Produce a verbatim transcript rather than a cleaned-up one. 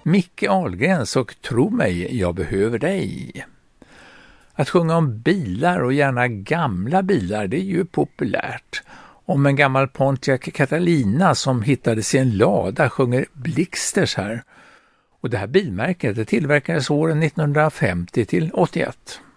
Micke Ahlgrens och Tro mig, jag behöver dig. Att sjunga om bilar och gärna gamla bilar, det är ju populärt. Om en gammal Pontiac Catalina som hittades i en lada sjunger Blixters här. Och det här bilmärket det tillverkades åren nittonhundrafemtio till åttioett.